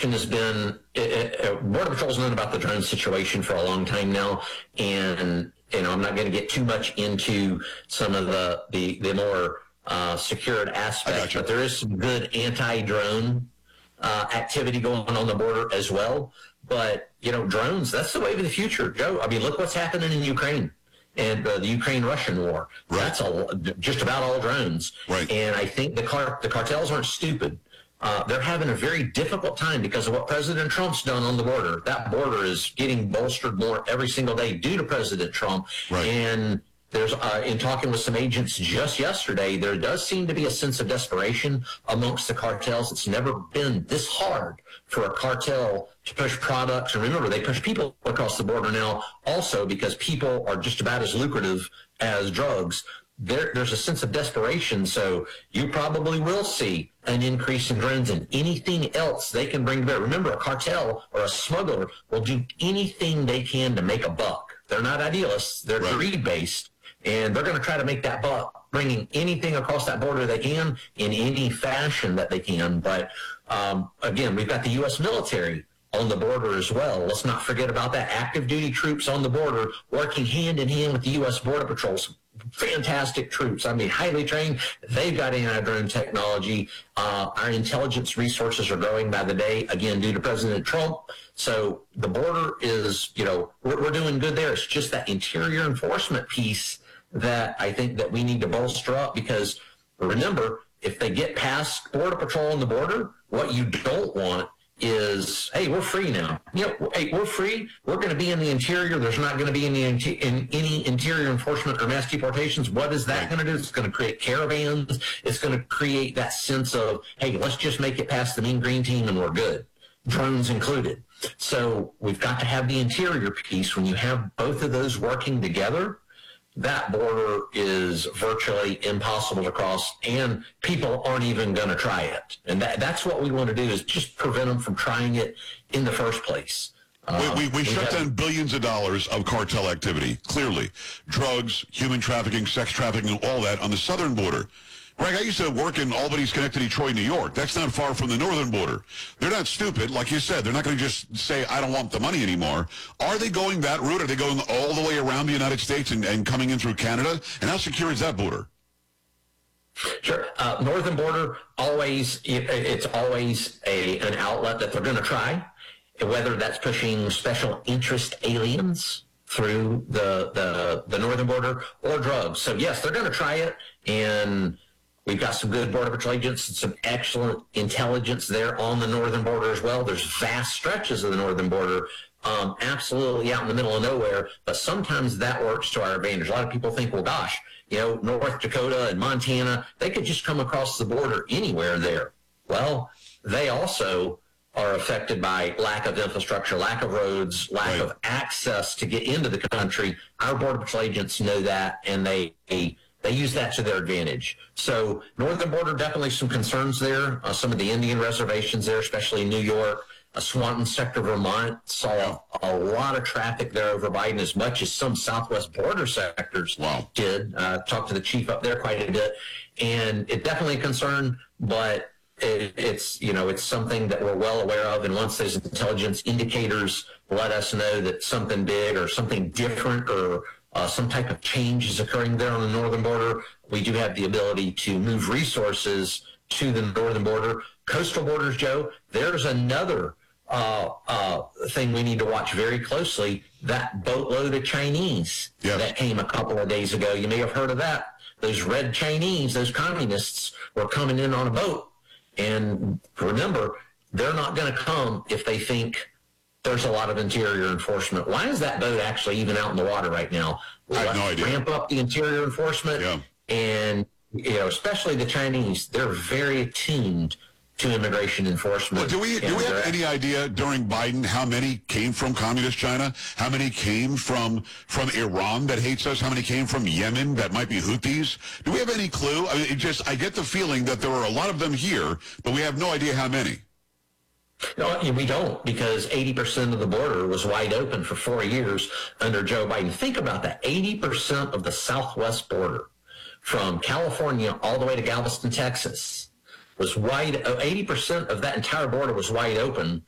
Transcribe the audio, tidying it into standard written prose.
administration has been, Border Patrol's known about the drone situation for a long time now, and I'm not going to get too much into some of the more secured aspects, but there is some good anti-drone activity going on the border as well. But, drones, that's the wave of the future, Joe. I mean, look what's happening in Ukraine and the Ukraine-Russian war. Right. That's just about all drones. Right. And I think the cartels aren't stupid. They're having a very difficult time because of what President Trump's done on the border. That border is getting bolstered more every single day due to President Trump. Right. And there's, in talking with some agents just yesterday, there does seem to be a sense of desperation amongst the cartels. It's never been this hard for a cartel to push products. And remember, they push people across the border now also because people are just about as lucrative as drugs. There's a sense of desperation, so you probably will see an increase in drones and anything else they can bring to bear. Remember, a cartel or a smuggler will do anything they can to make a buck. They're not idealists. They're greed-based, and they're going to try to make that buck, bringing anything across that border they can in any fashion that they can. But, again, we've got the U.S. military on the border as well. Let's not forget about that. Active duty troops on the border working hand in hand with the U.S. Border Patrols. Fantastic troops. I mean, highly trained. They've got anti-drone technology. Our intelligence resources are growing by the day, again, due to President Trump. So the border is, we're doing good there. It's just that interior enforcement piece that I think that we need to bolster up because, remember, if they get past Border Patrol on the border, what you don't want is, hey, we're free now. Hey, we're free. We're going to be in the interior. There's not going to be any interior enforcement or mass deportations. What is that going to do? It's going to create caravans. It's going to create that sense of, hey, let's just make it past the Mean Green Team and we're good, drones included. So we've got to have the interior piece. When you have both of those working together, that border is virtually impossible to cross, and people aren't even going to try it. And that's what we want to do is just prevent them from trying it in the first place. We shut down billions of dollars of cartel activity, clearly. Drugs, human trafficking, sex trafficking, all that on the southern border. Greg, I used to work in Albany, Schenectady, Detroit, New York. That's not far from the northern border. They're not stupid. Like you said, they're not going to just say, I don't want the money anymore. Are they going that route? Are they going all the way around the United States and coming in through Canada? And how secure is that border? Sure. Northern border, it's always an outlet that they're going to try, whether that's pushing special interest aliens through the northern border or drugs. So, yes, they're going to try it, and we've got some good Border Patrol agents and some excellent intelligence there on the northern border as well. There's vast stretches of the northern border, absolutely out in the middle of nowhere, but sometimes that works to our advantage. A lot of people think, well, gosh, North Dakota and Montana, they could just come across the border anywhere there. Well, they also are affected by lack of infrastructure, lack of roads, lack of access to get into the country. Our Border Patrol agents know that, and they use that to their advantage. So northern border, definitely some concerns there. Some of the Indian reservations there, especially in New York, Swanton sector, Vermont, saw a lot of traffic there over Biden, as much as some southwest border sectors did. Talked to the chief up there quite a bit, and it's definitely a concern, but it's something that we're well aware of, and once those intelligence indicators let us know that something big or something different or some type of change is occurring there on the northern border, we do have the ability to move resources to the northern border. Coastal borders, Joe, there's another thing we need to watch very closely, that boatload of Chinese that came a couple of days ago. You may have heard of that. Those red Chinese, those communists, were coming in on a boat. And remember, they're not going to come if they think there's a lot of interior enforcement. Why is that boat actually even out in the water right now? I have no idea. Ramp up the interior enforcement. And, especially the Chinese, they're very attuned to immigration enforcement. Well, do we have any idea during Biden how many came from communist China? How many came from Iran that hates us? How many came from Yemen that might be Houthis? Do we have any clue? I mean, I get the feeling that there are a lot of them here, but we have no idea how many. No, we don't, because 80% of the border was wide open for 4 years under Joe Biden. Think about that. 80% of the southwest border, from California all the way to Galveston, Texas, was 80% of that entire border was wide open